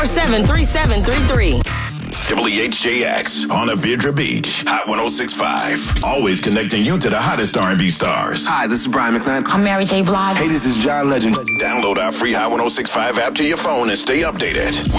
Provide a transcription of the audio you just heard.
73733. WHJX on Avidra Beach, Hot 106.5. Always connecting you to the hottest R&B stars. Hi, this is Brian McKnight. I'm Mary J. Blige. Hey, this is John Legend. Download our free Hot 106.5 app to your phone and stay updated.